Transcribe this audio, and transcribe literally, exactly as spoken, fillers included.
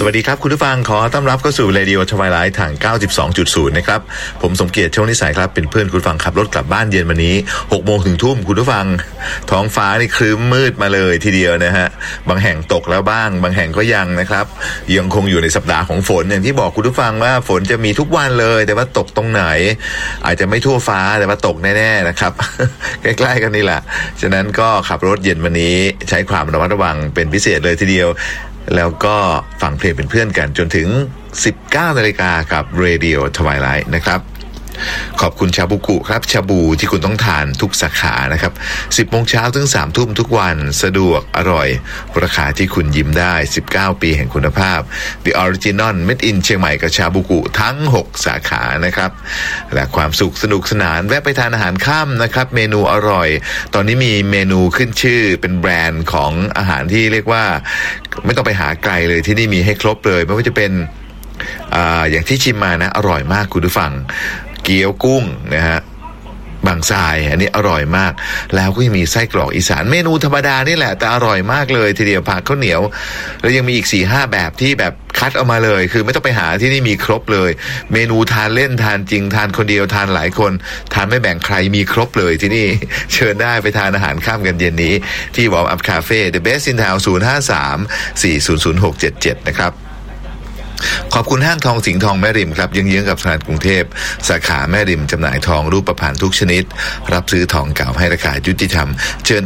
วัสดีครับคุณผู้ฟังขอต้อนรับเข้าสู่ Radio Twilight ทาง เก้าสิบสองจุดศูนย์ นะครับผมสมเกียรติโชคนิสัยครับเป็นเพื่อนคุณผู้ฟังขับรถกลับบ้านเย็นวันนี้ หกโมง ถึงทุ่มคุณผู้ฟังท้องฟ้านี่ครึ้มมืดมาเลยทีเดียวนะฮะบางแห่งตกแล้วบ้างบางแห่งก็ยังนะครับยังคงอยู่ในสัปดาห์ของฝนอย่างที่บอกคุณผู้ฟังว่าฝนจะมีทุกวันเลยแต่ว่าตกตรงไหนอาจจะไม่ทั่วฟ้าแต่ว่าตกแน่ๆนะครับ ใกล้ๆกันนี่แหละฉะนั้นก็ขับรถเย็นวันนี้ใช้ความระมัดระวังเป็นพิเศษเลยทีเดียวแล้วก็ฟังเพลงเป็นเพื่อนกันจนถึง สิบเก้านาฬิกา กับ Radio Twilight นะครับขอบคุณชาบูกุครับชาบูที่คุณต้องทานทุกสาขานะครับ สิบโมงเช้าถึง สามทุ่มทุกวันสะดวกอร่อยราคาที่คุณยิ้มได้สิบเก้าปีแห่งคุณภาพ The Original Made in เชียงใหม่กับชาบูกุทั้งหกสาขานะครับและความสุขสนุกสนานแวะไปทานอาหารค่ำนะครับเมนูอร่อยตอนนี้มีเมนูขึ้นชื่อเป็นแบรนด์ของอาหารที่เรียกว่าไม่ต้องไปหาไกลเลยที่นี่มีให้ครบเลยไม่ว่าจะเป็นอ่าอย่างที่ชิมมานะอร่อยมากคุณผู้ฟังเกี๊ยวกุ้งนะฮะบางทรายอันนี้อร่อยมากแล้วก็ยังมีไส้กรอกอีสานเมนูธรรมดานี่แหละแต่อร่อยมากเลยทีเดียวผักข้าวเหนียวแล้วยังมีอีก สี่ห้า แบบที่แบบคัดเอามาเลยคือไม่ต้องไปหาที่นี่มีครบเลยเมนูทานเล่นทานจริงทานคนเดียวทานหลายคนทานไม่แบ่งใครมีครบเลยที่นี่เชิญได้ไปทานอาหารข้ามกันเย็นนี้ที่วอร์มอัพคาเฟ่ The Best in Town ศูนย์ ห้า สาม สี่ ศูนย์ ศูนย์ หก เจ็ด เจ็ดนะครับขอบคุณห้างทองสิงห์ทองแม่ริมครับเยื้องๆกับธนาคารกรุงเทพสาขาแม่ริมจำหน่ายทองรูปพรรณทุกชนิดรับซื้อทองเก่าให้ราคายุติธรรมเชิญ